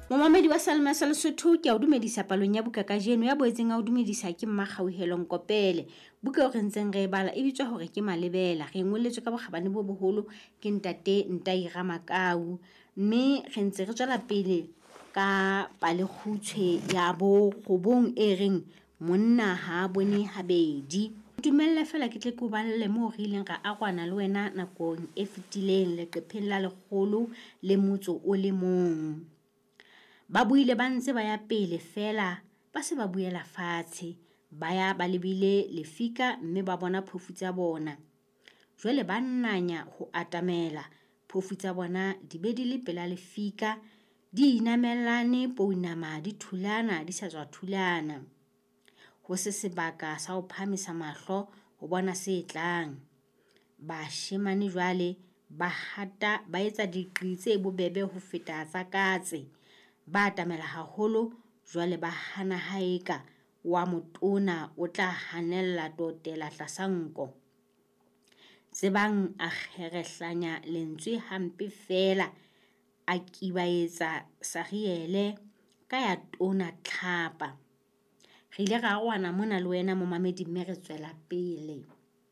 Momamedi wa Salma sa Lesotho, ke a o dumedisa palong ya buka kajeno ya boetseng a o dumedisa ke Mmakgauhelo Nkopele. Buka o re ntseng re bala e bitswa hore ke Malebela. Re ngoletswe ka bokgabane bo boholo ke ntate Ntaira Makau. Mme re ntse re tswela pele ka palekgutshwe ya bo kgobong e reng monna ha bone habedi. Dumella fela ke tle ke o balle moo re ileng ra arwana le wena nakong e fetileng leqepheng la 101. Ba buile ba ntse ba ya pele fela ba se ba buela fatshe, ba ya ba lebile lefika mme ba bona phofu tsa bona. Jwale ba nnanya ho atamela phofu tsa bona di be di le pela lefika, di inamelane pounama di thulana di sa tswa thulana. Ho se sebaka sa ho phamisa mahlo ho bona se tlang. Bashemane jwale ba hata ba etsa diqi tse bobebe ho feta tsa katse. Ba atamela haholo jwale ba hana haeka wa motona o tla hanella totela tlasa nko. Tsebang a kgerehlanya lentswe hampe fela a kibaetsa Sariele ka ya tona tlhapa. Re ile ra arwana mona le wena momamedi mme re tswela pele.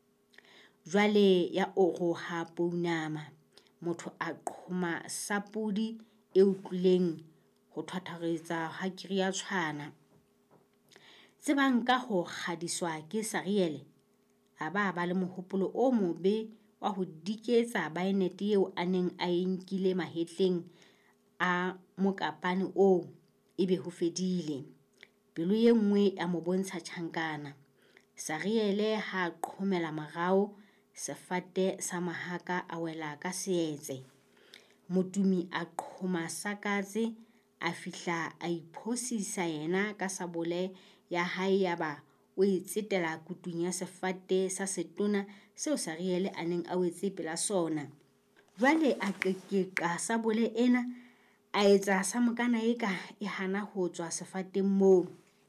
Jwale ya oroha pounama, motho a qhoma sapudi e utlwileng ho thwatharetsa ha kiri ya tshwana. Tsebang ka ho kgadiswa ke Sariele, a ba le mohopolo o mobe wa ho diketsa baenete eo a neng a nkile mahetleng a mokapane o ebe ho fedile. Pelo e nngwe a mo bontsha tjhankana. Sariele ha qhomela morao, sefate sa mahaka a wela ka seetse. Motumi a qhoma sakatse a fihla a iphosisa yena ka sabole ya hae ya ba o itsetela kutung ya sefate sa setona seo Sariele a neng a wetse pela sona. Jwale a qeqeqa sabole ena a etsa sa mokana eka e hana ho tswa sefateng moo.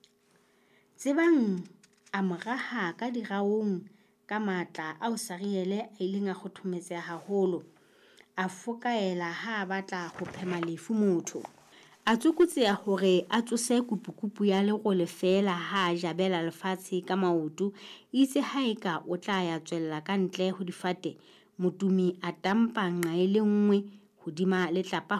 Tsebang a moraha ka diraong ka matla ao Sariele a ileng a kgothometseha haholo. A fokaela ha batla ho phema lefu motho. A tsokotseha hore a tsose kupukupu ya lerole fela ha jabela lefatshe ka maoto. Itse haeka o tla ya tswella ka ntle ho difate, motumi a tampa nqa e le nngwe hodima letlapa